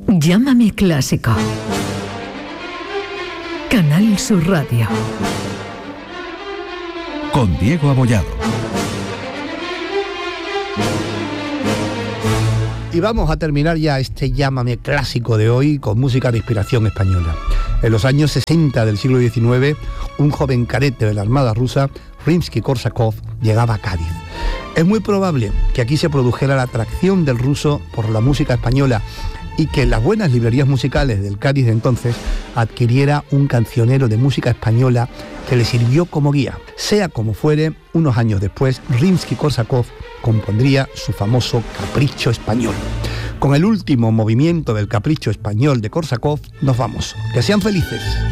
Llámame clásico. Canal Sur Radio. Con Diego Abollado. Y vamos a terminar ya este Llámame clásico de hoy con música de inspiración española. En los años 60 del siglo XIX, un joven cadete de la Armada rusa, Rimski-Korsakov, llegaba a Cádiz. Es muy probable que aquí se produjera la atracción del ruso por la música española y que en las buenas librerías musicales del Cádiz de entonces adquiriera un cancionero de música española que le sirvió como guía. Sea como fuere, unos años después, Rimski-Korsakov compondría su famoso Capricho Español. Con el último movimiento del Capricho Español de Korsakov nos vamos. Que sean felices.